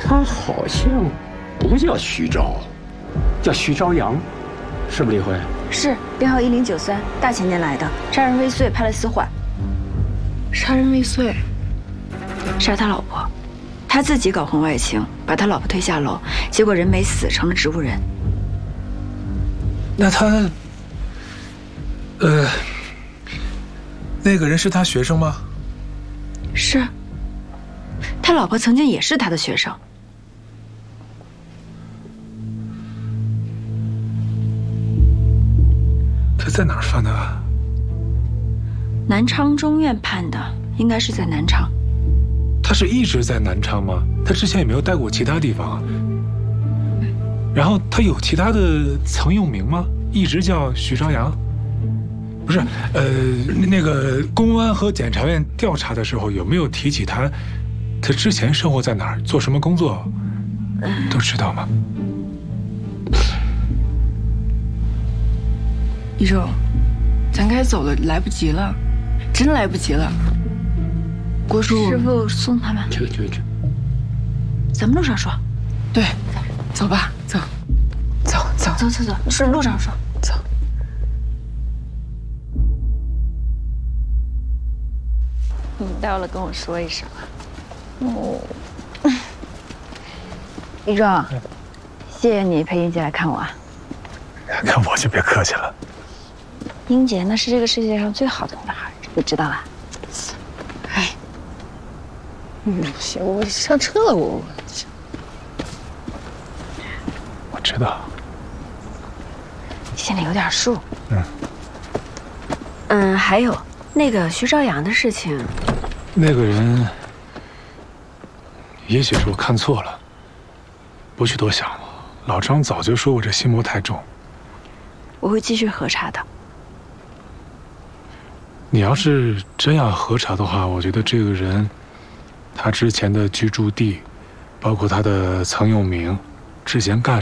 他好像不叫徐昭，叫徐朝阳，是不是李辉？ 是编号1093，大前年来的，杀人未遂，判了4缓。 杀人未遂， 杀他老婆，他自己搞婚外情，把他老婆推下楼，结果人没死，成了植物人。 那他，那个人是他学生吗？ 是。他老婆曾经也是他的学生。 他在哪儿犯的案？ 南昌中院判的，应该是在南昌。 他是一直在南昌吗？他之前也没有待过其他地方啊。然后他有其他的曾用名吗？一直叫徐朝阳？不是，那个公安和检察院调查的时候有没有提起他？他之前生活在哪儿，做什么工作，都知道吗？ 一周，咱该走了，来不及了，真来不及了。郭叔， 师傅送他们。 去。 咱们路上说。 对，走吧，走， 是路上说。 走。 你到了跟我说一声。一壮，谢谢你陪英杰来看我啊。 看我就别客气了。 英杰那是这个世界上最好的女孩，你知道吧？ 哎，行，我上车了，我知道， 心里有点数。还有那个徐朝阳的事情， 那个人，也许是我看错了，不去多想了。老张早就说我这心魔太重。 我会继续核查的。 你要是真要核查的话，我觉得这个人，他之前的居住地，包括他的曾用名，之前干